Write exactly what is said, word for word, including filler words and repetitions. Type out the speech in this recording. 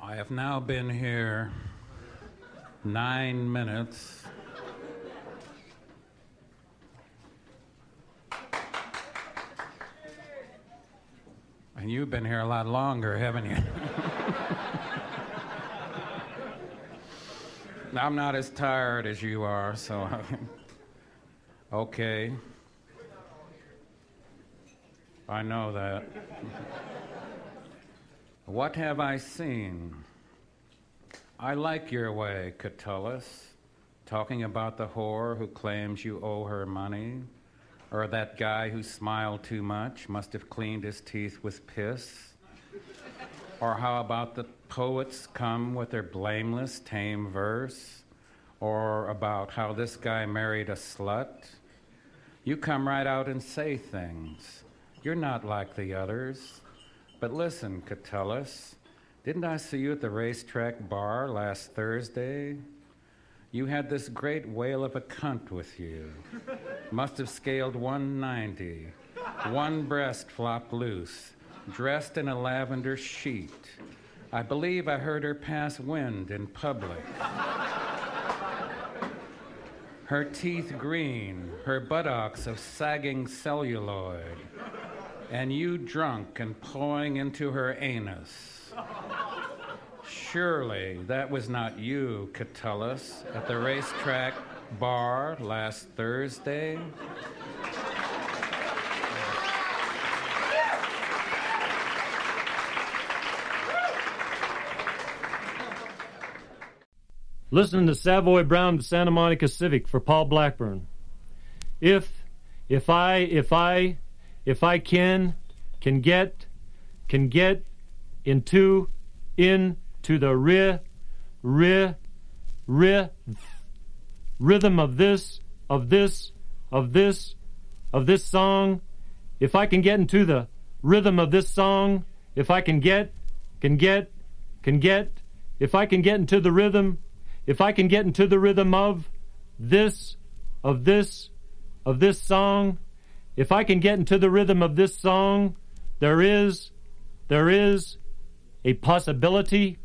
I have now been here nine minutes. And you've been here a lot longer, haven't you? I'm not as tired as you are, so... Okay. I know that. What have I seen? I like your way, Catullus, talking about the whore who claims you owe her money, or that guy who smiled too much, must have cleaned his teeth with piss, or how about the poets come with their blameless, tame verse, or about how this guy married a slut. You come right out and say things. You're not like the others. But listen, Catullus, didn't I see you at the racetrack bar last Thursday? You had this great whale of a cunt with you. Must have scaled one ninety. One breast flopped loose, dressed in a lavender sheet. I believe I heard her pass wind in public. Her teeth green, her buttocks of sagging celluloid, and you drunk and pawing into her anus. Surely that was not you, Catullus, at the racetrack bar last Thursday? Listening to Savoy Brown to Santa Monica Civic for Paul Blackburn. If, if I, if I, if I can, can get, can get into, into the ri, ri, ri, rhythm of this, of this, of this, of this song, if I can get into the rhythm of this song, if I can get, can get, can get, if I can get into the rhythm, if I can get into the rhythm of this, of this, of this song, if I can get into the rhythm of this song, there is, there is a possibility